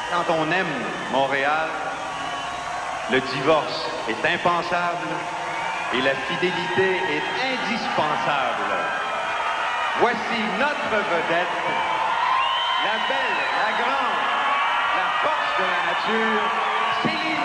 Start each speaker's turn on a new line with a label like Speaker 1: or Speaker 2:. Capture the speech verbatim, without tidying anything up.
Speaker 1: Quand on aime Montréal, le divorce est impensable et la fidélité est indispensable. Voici notre vedette, la belle, la grande, la force de la nature, Céline.